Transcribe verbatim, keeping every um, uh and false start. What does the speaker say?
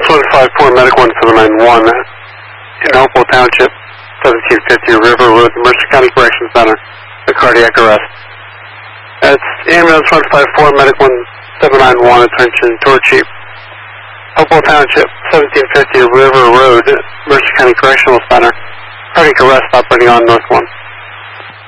one five four, Medic one seven nine one in Hopewell Township, seventeen fifty River Road, Mercer County Corrections Center, a cardiac arrest. That's ambulance one five four, Medic one seven nine one, attention, Tour Chief. Hopewell Township, seventeen fifty River Road, Mercer County Correctional Center, cardiac arrest operating on North one.